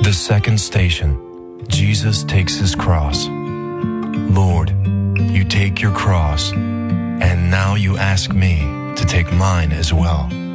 The second station, Jesus takes his cross. Lord, you take your cross, and now you ask me to take mine as well.